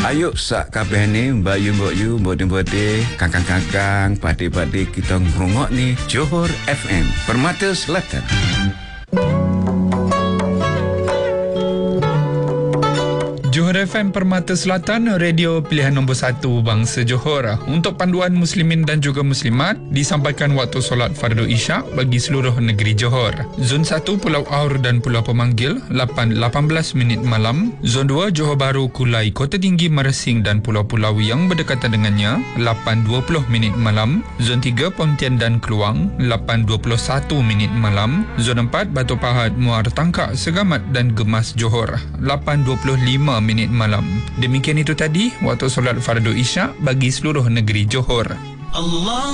Ayuk sak kabeh ni Bayu Mbok Yu Mbok-mbok Kakang-kakang Padik-padik kita ngrungok ni Johor FM Permata Selatan. Johor FM Permata Selatan, radio pilihan nombor 1 bangsa Johor. Untuk panduan muslimin dan juga muslimat, disampaikan waktu solat fardu isyak bagi seluruh negeri Johor. Zon 1 Pulau Aur dan Pulau Pemanggil 18 minit malam. Zon 2 Johor Bahru, Kulai, Kota Tinggi, Mersing dan pulau-pulau yang berdekatan dengannya 8.20 minit malam. Zon 3 Pontian dan Keluang 8.21 minit malam. Zon 4 Batu Pahat, Muar Tangkak, Segamat dan Gemas Johor 8.25 minit malam. Demikian itu tadi waktu solat fardu isyak bagi seluruh negeri Johor. Allah